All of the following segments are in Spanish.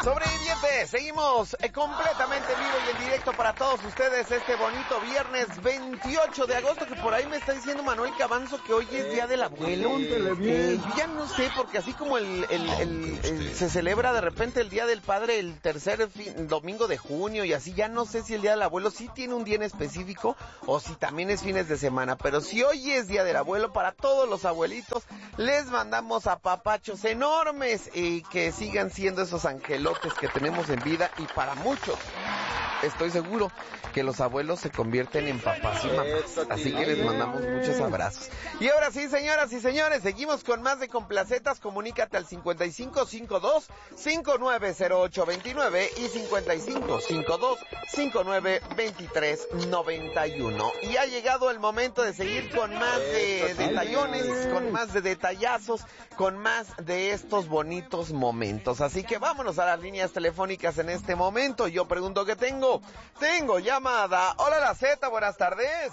Sobrevivientes, seguimos completamente en vivo y en directo para todos ustedes este bonito viernes 28 de agosto, que por ahí me está diciendo Manuel Cabanzo que hoy es Día del Abuelo. Yo ya no sé, porque así como se celebra de repente el Día del Padre el tercer domingo de junio y así, ya no sé si el Día del Abuelo sí tiene un día en específico o si también es fines de semana, pero si hoy es Día del Abuelo, para todos los abuelitos les mandamos apapachos enormes y que sigan siendo esos angelotes que tenemos en vida, y para muchos estoy seguro que los abuelos se convierten en papás y mamás, así que les mandamos muchos abrazos. Y ahora sí, señoras y señores, seguimos con más de Complacetas. Comunícate al 5552-590829 y 5552-592391. Y ha llegado el momento de seguir con más de detallones, con más de detallazos, con más de estos bonitos momentos. Así que vámonos a las líneas telefónicas en este momento. Yo pregunto qué tengo. Tengo llamada. Hola, la Z, buenas tardes.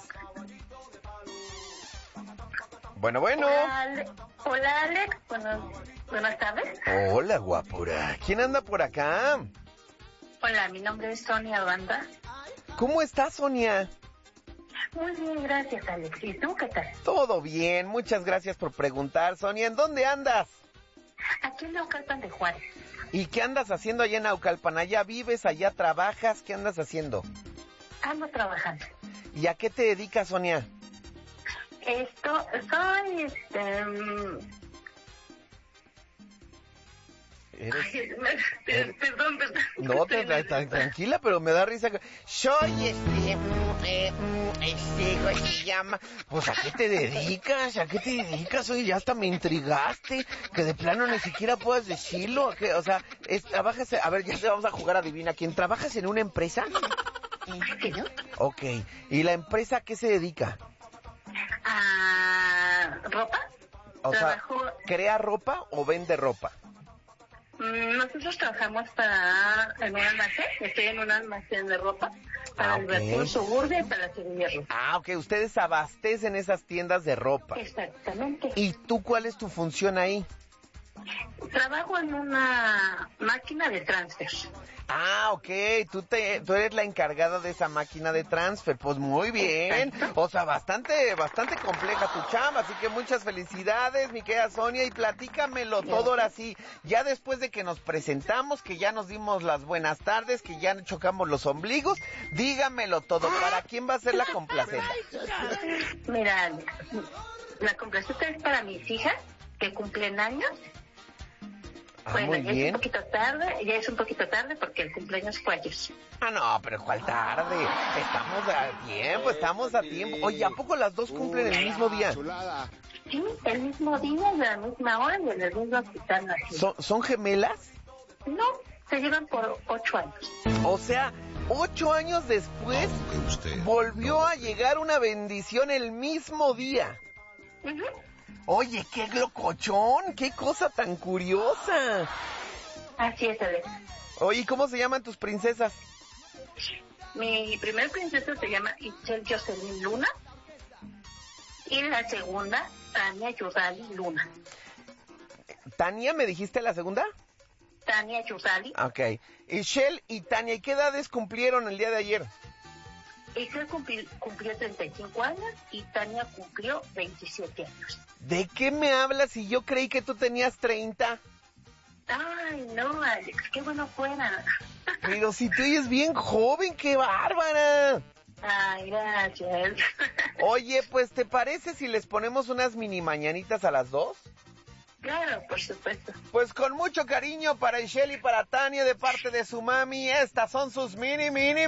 Bueno. Hola, Alex. Buenas tardes. Hola, guapura. ¿Quién anda por acá? Hola, mi nombre es Sonia Banda. ¿Cómo estás, Sonia? Muy bien, gracias, Alex. ¿Y tú qué tal? Todo bien, muchas gracias por preguntar, Sonia. ¿En dónde andas? Aquí en Naucalpan de Juárez. ¿Y qué andas haciendo allá en Naucalpan? ¿Allá vives, allá trabajas? ¿Qué andas haciendo? Ando trabajando. ¿Y a qué te dedicas, Sonia? Soy, Perdón. No, tranquila, pero me da risa. Soy ¿cómo se llama? Pues, ¿a qué te dedicas? Oye, ya hasta me intrigaste, que de plano ni siquiera puedes decirlo. O sea, trabajas, a ver, ya te vamos a jugar adivina quién. ¿Trabajas en una empresa? ¿Qué no? Ok, ¿y la empresa a qué se dedica? ¿Ropa? O sea, ¿crea ropa o vende ropa? Nosotros trabajamos en un almacén. Estoy en un almacén de ropa para el Veracruz Suburbia y para la Sevilla Ropa. Ok, ustedes abastecen esas tiendas de ropa. Exactamente. ¿Y tú cuál es tu función ahí? Trabajo en una máquina de transfer. Ok, tú eres la encargada de esa máquina de transfer. Pues muy bien. Exacto. O sea, bastante compleja tu chamba, así que muchas felicidades, mi querida Sonia, y platícamelo todo ahora sí. Ya después de que nos presentamos, que ya nos dimos las buenas tardes, que ya chocamos los ombligos, dígamelo todo. ¿Para quién va a ser la complacenta? Mira, la complacenta es para mis hijas que cumplen años. Bueno, muy bien. Ya es un poquito tarde porque el cumpleaños fue ayer. No, pero ¿cuál tarde? Estamos a tiempo. Oye, ¿a poco las dos cumplen el mismo día? Sí, el mismo día, a la misma hora y en el mismo hospital. ¿Son gemelas? No, se llevan por 8 años. O sea, 8 años después volvió a llegar una bendición el mismo día. Uh-huh. Oye, qué locochón, qué cosa tan curiosa. Así es, Alex. Oye, ¿cómo se llaman tus princesas? Mi primer princesa se llama Itzel Jocelyn Luna y la segunda, Tania Yudali Luna. ¿Tania me dijiste la segunda? Tania Yudali. Ok. Ishel y Tania, ¿y qué edades cumplieron el día de ayer? Ishel cumplió 35 años y Tania cumplió 27 años. ¿De qué me hablas si yo creí que tú tenías 30? Ay, no, Alex, qué bueno fuera. Pero si tú eres bien joven, qué bárbara. Ay, gracias. Oye, pues, ¿te parece si les ponemos unas mini mañanitas a las dos? Claro, por supuesto. Pues con mucho cariño para Ishel y para Tania de parte de su mami, estas son sus mini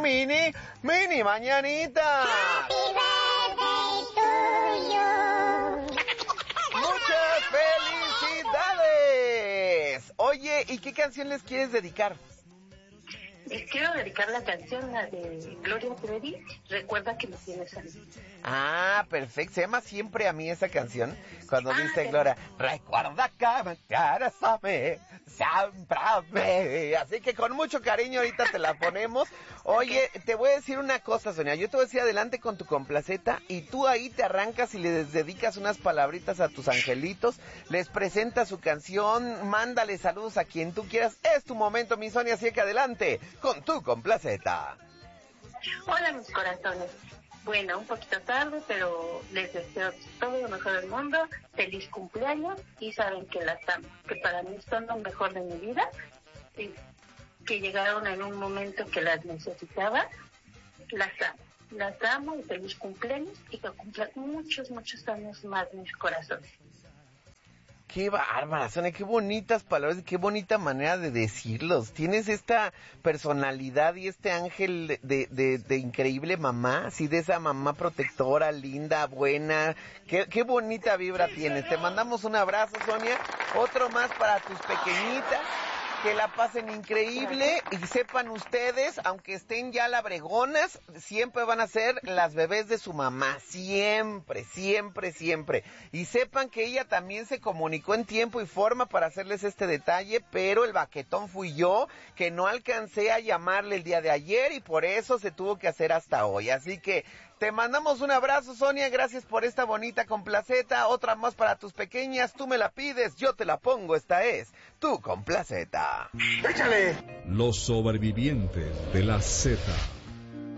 mañanitas. Happy birthday to you. ¡Muchas felicidades! Oye, ¿y qué canción les quieres dedicar? Les quiero dedicar la canción, la de Gloria Trevi, Recuerda que me tienes a mí. Ah, perfecto. Se llama Siempre a mí esa canción. Cuando dice sí. Gloria, recuerda que me quieres a mí, siempre a mí. Así que con mucho cariño ahorita te la ponemos. Oye, te voy a decir una cosa, Sonia. Yo te voy a decir adelante con tu complaceta y tú ahí te arrancas y les dedicas unas palabritas a tus angelitos, les presentas su canción, mándale saludos a quien tú quieras. Es tu momento, mi Sonia, así que adelante con tu complaceta. Hola, mis corazones. Bueno, un poquito tarde, pero les deseo todo lo mejor del mundo. Feliz cumpleaños y saben que las amo, que para mí son lo mejor de mi vida, y que llegaron en un momento que las necesitaba. Las amo y feliz cumpleaños y que cumplan muchos, muchos años más, mis corazones. Qué bárbara, Sonia, qué bonitas palabras, qué bonita manera de decirlos. Tienes esta personalidad y este ángel de increíble mamá, así de esa mamá protectora, linda, buena. Qué bonita vibra tienes. Te mandamos un abrazo, Sonia. Otro más para tus pequeñitas. Que la pasen increíble y sepan ustedes, aunque estén ya labregonas, siempre van a ser las bebés de su mamá, siempre, siempre, siempre. Y sepan que ella también se comunicó en tiempo y forma para hacerles este detalle, pero el baquetón fui yo, que no alcancé a llamarle el día de ayer y por eso se tuvo que hacer hasta hoy. Así que te mandamos un abrazo, Sonia, gracias por esta bonita complaceta. Otra más para tus pequeñas, tú me la pides, yo te la pongo, esta es tu complaceta. ¡Échale! Los sobrevivientes de la Z.